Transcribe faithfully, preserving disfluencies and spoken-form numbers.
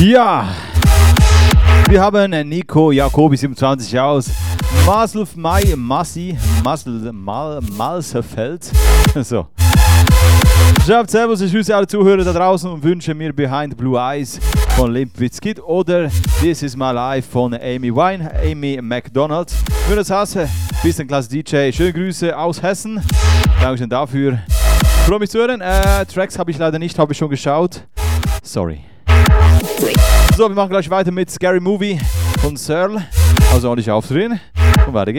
Ja, wir haben Nico Jacobi siebenundzwanzig aus Masel Mai Massi Masel Mal Malsefeld. So. Schreibt servus, ich grüße alle Zuhörer da draußen und wünsche mir Behind Blue Eyes von Limp Bizkit oder This Is My Life von Amy Wine, Amy McDonald. Wenn das hasse, bist ein klasse D J. Schöne Grüße aus Hessen. Dankeschön dafür. Freue mich zu hören. Äh, Tracks habe ich leider nicht, habe ich schon geschaut. Sorry. So, wir machen gleich weiter mit Scary Movie von Searle. Also ordentlich aufdrehen und weiter geht's.